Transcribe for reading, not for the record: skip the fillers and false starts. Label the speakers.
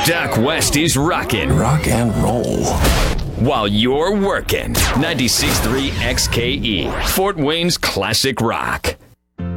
Speaker 1: Doc West is rocking.
Speaker 2: Rock and roll.
Speaker 1: While you're working. 96.3 XKE, Fort Wayne's classic rock.